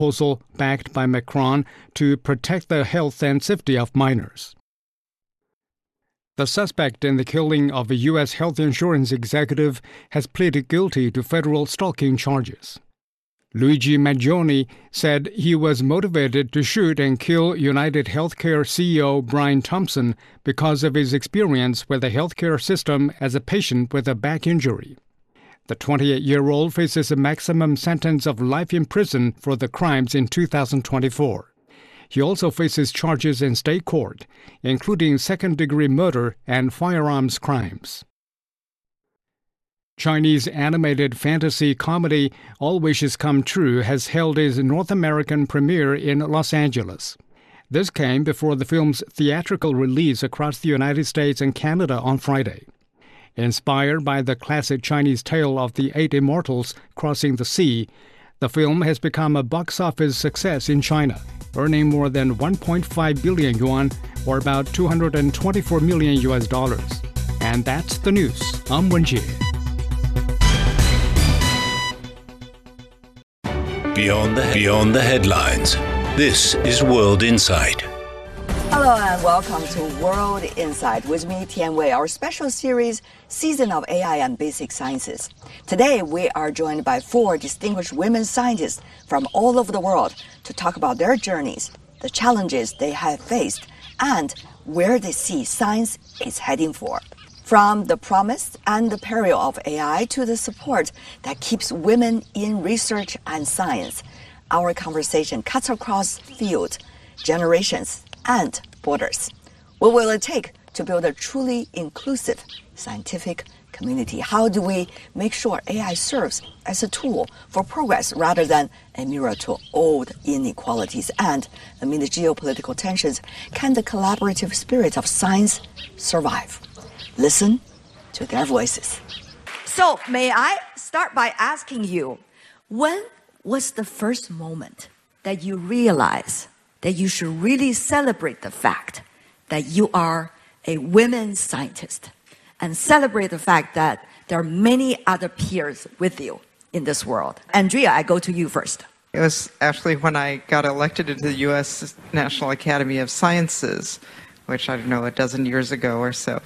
proposal backed by Macron to protect the health and safety of minors. The suspect in the killing of a U.S. health insurance executive has pleaded guilty to federal stalking charges. Luigi Maggioni said he was motivated to shoot and kill United Healthcare CEO Brian Thompson because of his experience with the healthcare system as a patient with a back injury. The 28-year-old faces a maximum sentence of life in prison for the crimes in 2024. He also faces charges in state court, including second-degree murder and firearms crimes. Chinese animated fantasy comedy All Wishes Come True has held its North American premiere in Los Angeles. This came before the film's theatrical release across the United States and Canada on Friday. Inspired by the classic Chinese tale of the Eight Immortals crossing the sea, the film has become a box office success in China, earning more than 1.5 billion yuan, or about $224 million. And that's the news. I'm Wenjie. Beyond the headlines. This is World Insight. Hello and welcome to World Insight. With me, Tian Wei, our special series, Season of AI and Basic Sciences. Today, we are joined by 4 distinguished women scientists from all over the world to talk about their journeys, the challenges they have faced, and where they see science is heading for. From the promise and the peril of AI to the support that keeps women in research and science, our conversation cuts across fields, generations, and borders. What will it take to build a truly inclusive scientific community? How do we make sure AI serves as a tool for progress rather than a mirror to old inequalities? And amid the geopolitical tensions, can the collaborative spirit of science survive? Listen to their voices. So, may I start by asking you, when was the first moment that you realized that you should really celebrate the fact that you are a women scientist and celebrate the fact that there are many other peers with you in this world? Andrea, I go to you first. It was actually when I got elected into the U.S. National Academy of Sciences, which I don't know, a dozen years ago or so.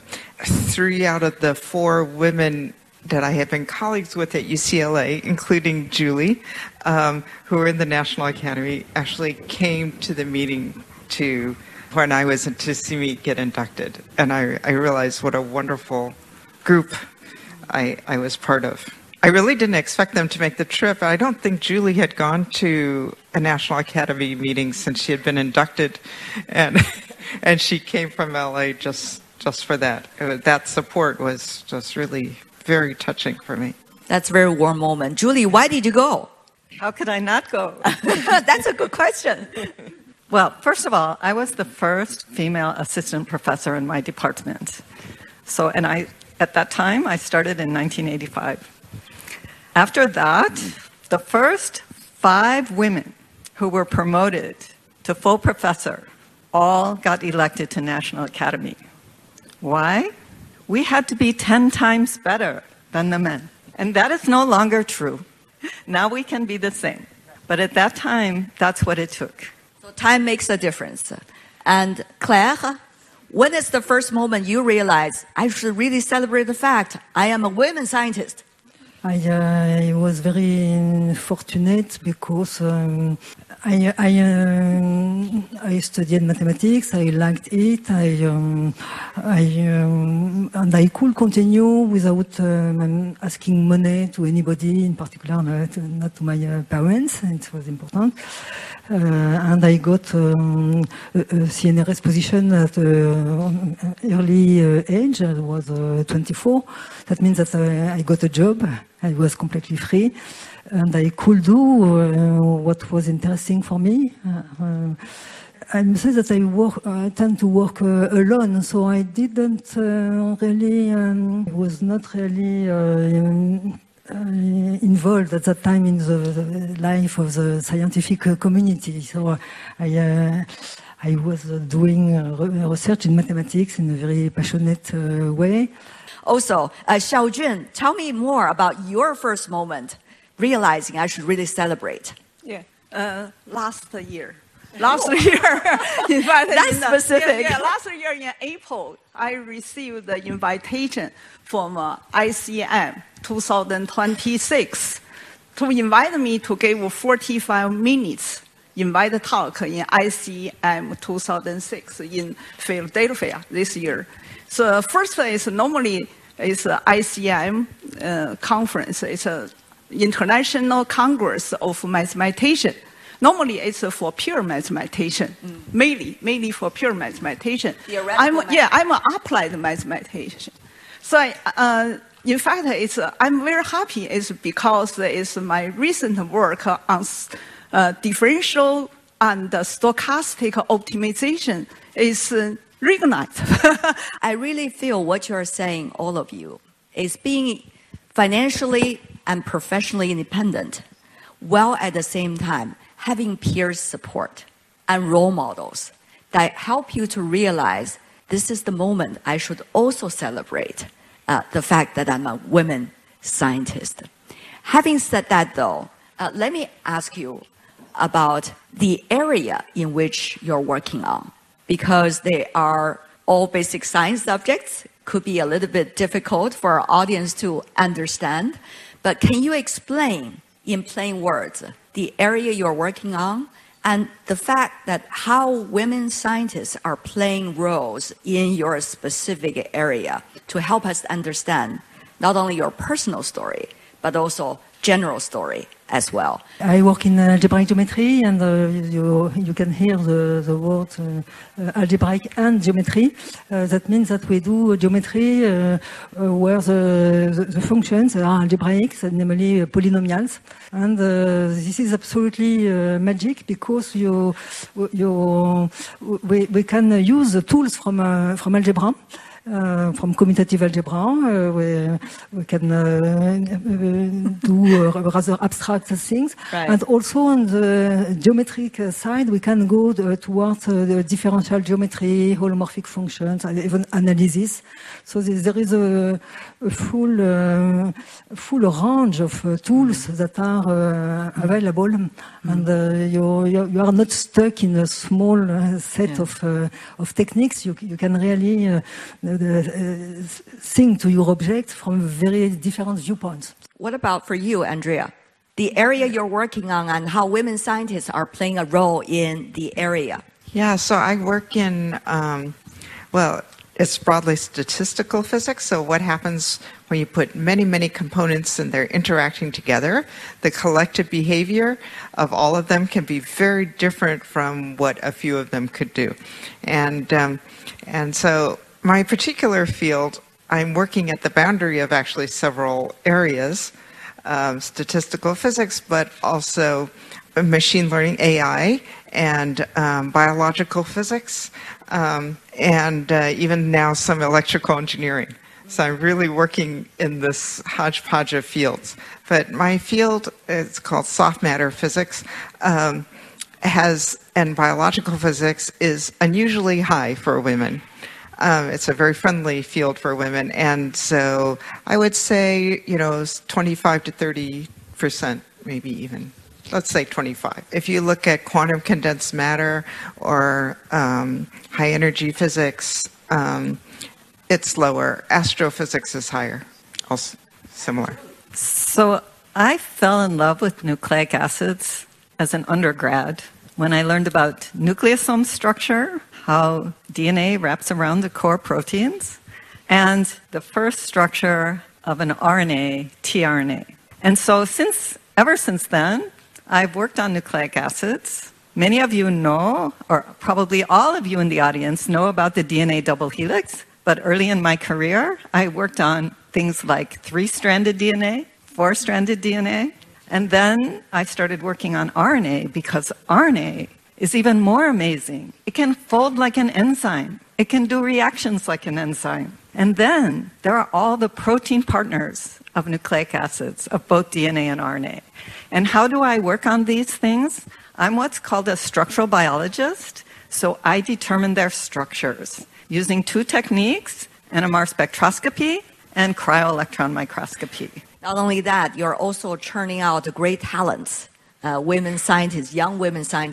3 out of the 4 women that I have been colleagues with at UCLA, including Julie, who were in the National Academy, actually came to the meeting when I was to see me get inducted. And I realized what a wonderful group I was part of. I really didn't expect them to make the trip. I don't think Julie had gone to a National Academy meeting since she had been inducted, and she came from LA just for that. That support was just really very touching for me. That's a very warm moment. Julie, why did you go? How could I not go? That's a good question. Well, first of all, I was the first female assistant professor in my department. At that time, I started in 1985. After that, the first 5 women who were promoted to full professor all got elected to National Academy. Why? We had to be 10 times better than the men. And that is no longer true. Now we can be the same. But at that time, that's what it took. So time makes a difference. And Claire, when is the first moment you realize I should really celebrate the fact I am a women scientist? I was very fortunate because I studied mathematics. I liked it. And I could continue without asking money to anybody, in particular not to my parents. It was important. And I got a CNRS position at an early age. I was 24. That means that I got a job. I was completely free, and I could do what was interesting for me. I must say that I tend to work alone, so I didn't was not really involved at that time in the life of the scientific community. So I was doing research in mathematics in a very passionate way. Also, Xiaojun, tell me more about your first moment realizing I should really celebrate. Yeah. Last year. Last year, in fact, That's specific. Last year in April, I received the invitation from ICM 2026 to invite me to give 45 minutes invite talk in ICM 2006 in Philadelphia this year. So first is normally it's ICM conference. It's an International Congress of Mathematicians. Normally, it's for pure mathematician, mainly for pure mathematician. I'm an applied mathematician. So, in fact, I'm very happy. It's because it's my recent work on differential and stochastic optimization is recognized. I really feel what you're saying, all of you, is being financially and professionally independent, while at the same time having peer support and role models that help you to realize this is the moment I should also celebrate the fact that I'm a women scientist. Having said that, though, let me ask you about the area in which you're working on, because they are all basic science subjects, could be a little bit difficult for our audience to understand. But can you explain in plain words the area you're working on and the fact that how women scientists are playing roles in your specific area to help us understand not only your personal story, but also general story as well? I work in algebraic geometry, and you can hear the word algebraic and geometry. That means that we do geometry where the functions are algebraic, namely polynomials. And this is absolutely magic because we can use the tools from algebra. From commutative algebra, we can do rather abstract things. Right. And also on the geometric side, we can go towards the differential geometry, holomorphic functions, and even analysis. So there is a full range of tools that are available, and you are not stuck in a small set of techniques. You can really think to your object from very different viewpoints. What about for you, Andrea? The area you're working on and how women scientists are playing a role in the area. Yeah, so I work in, it's broadly statistical physics. So what happens when you put many, many components and they're interacting together? The collective behavior of all of them can be very different from what a few of them could do. And so my particular field, I'm working at the boundary of actually several areas, statistical physics, but also machine learning, AI, and biological physics, and even now some electrical engineering. So I'm really working in this hodgepodge of fields. But my field, it's called soft matter physics, and biological physics is unusually high for women. It's a very friendly field for women, and so I would say, 25 to 30%, maybe even. Let's say 25. If you look at quantum condensed matter or high energy physics, it's lower. Astrophysics is higher, also similar. So I fell in love with nucleic acids as an undergrad when I learned about nucleosome structure, how DNA wraps around the core proteins, and the first structure of an RNA, tRNA. And so ever since then, I've worked on nucleic acids. Many of you know, or probably all of you in the audience know about the DNA double helix, but early in my career, I worked on things like 3-stranded DNA, 4-stranded DNA, and then I started working on RNA because RNA is even more amazing. It can fold like an enzyme. It can do reactions like an enzyme. And then there are all the protein partners of nucleic acids, of both DNA and RNA. And how do I work on these things? I'm what's called a structural biologist, so I determine their structures using 2 techniques, NMR spectroscopy and cryo-electron microscopy. Not only that, you're also churning out great talents women scientists, young women scientists